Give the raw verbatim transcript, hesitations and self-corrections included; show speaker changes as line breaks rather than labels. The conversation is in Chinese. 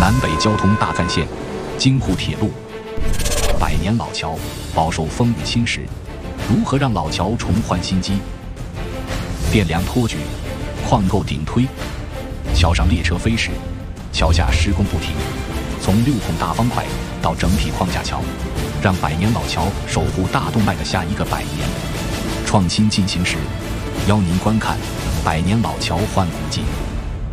南北交通大干线，京沪铁路。百年老桥饱受风雨侵蚀，如何让老桥重焕新机？电梁托举，矿构顶推。桥上列车飞驶，桥下施工不停，从六孔大方块到整体框架桥，让百年老桥守护大动脉的下一个百年。创新进行时，邀您观看百年老桥换古迹。